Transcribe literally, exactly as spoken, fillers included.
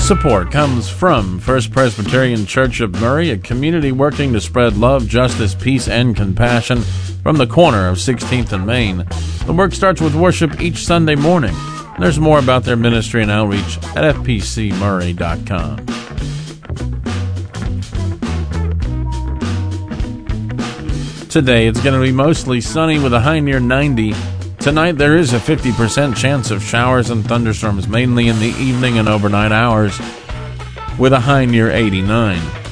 Support comes from First Presbyterian Church of Murray, a community working to spread love, justice, peace, and compassion from the corner of sixteenth and Main. The work starts with worship each Sunday morning. There's more about their ministry and outreach at f p c murray dot com. Today it's going to be mostly sunny with a high near ninety. Tonight there is a fifty percent chance of showers and thunderstorms mainly in the evening and overnight hours with a high near eighty-nine.